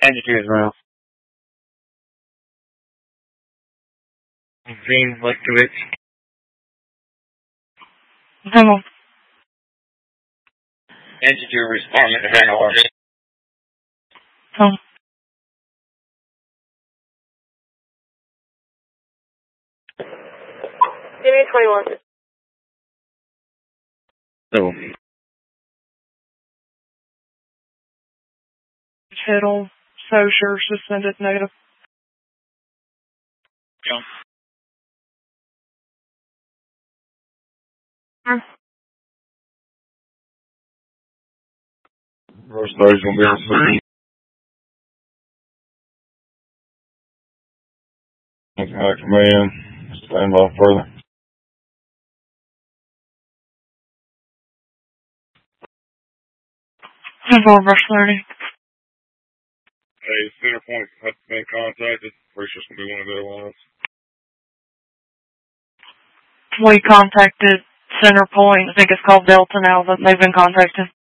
Hand it to his mouth. Gene Lechkowitz. Hello. Hand it to a respondent to Hannah. Oh. Give me 21. So. Tittle, Socher, suspended negative. Yeah. First star's gonna be on 3. Contact command. Stand by further. Over brush 30. Hey, center point has been contacted. Pretty sure it's gonna be one of their lines. We contacted Center Point. I think it's called Delta now, but they've been contacted.